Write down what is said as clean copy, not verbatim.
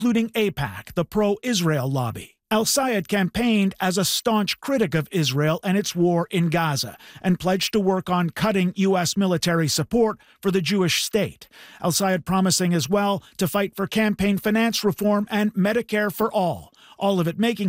including AIPAC, the pro-Israel lobby. El-Sayed campaigned as a staunch critic of Israel and its war in Gaza and pledged to work on cutting U.S. military support for the Jewish state. El-Sayed promising as well to fight for campaign finance reform and Medicare for all of it making